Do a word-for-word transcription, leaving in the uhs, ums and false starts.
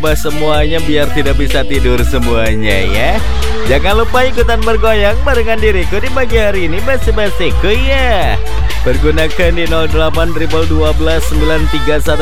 semuanya biar tidak bisa tidur semuanya ya. Jangan lupa ikutan bergoyang barengan diriku di pagi hari ini basi-basiku ya. Pergunakan di nol delapan dua dua satu sembilan tiga satu